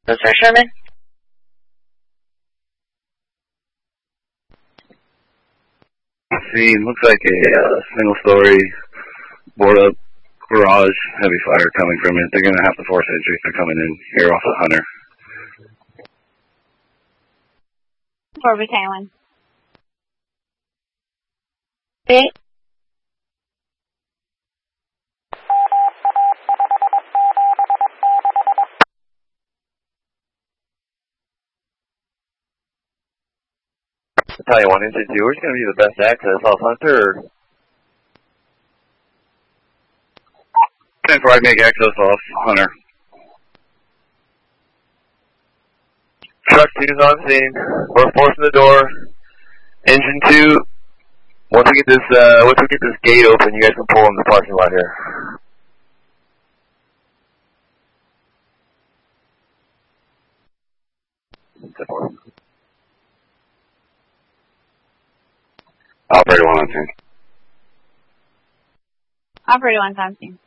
This is Sherman. Scene looks like a single-story board-up garage, heavy fire coming from it. They're going to have to force entry. They're coming in here off of Hunter. 4 Battalion. Okay. Battalion 1 Engine 2, where's going to be the best access off Hunter? Or? 10-4, make access off Hunter. Truck 2's on scene. We're forcing the door. Engine 2, once we get this gate open, you guys can pull in the parking lot here. Operator 1 on scene. Operator 1's on scene.